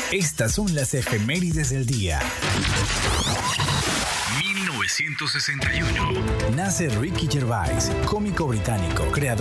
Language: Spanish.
Estas son las efemérides del día. 1961. Nace Ricky Gervais, cómico británico, creador